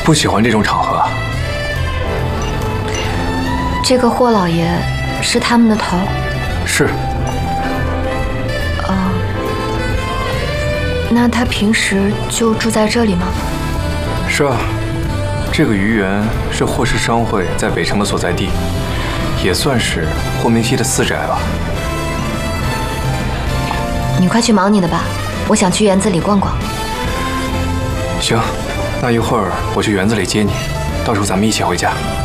不喜欢这种场合。 这个霍老爷是他们的头？ 是。 哦，那他平时就住在这里吗？ 是啊，这个鱼园是霍氏商会在北城的所在地，也算是霍明熙的私宅吧。 你快去忙你的吧，我想去园子里逛逛。 行，那一会儿我去园子里接你，到时候咱们一起回家。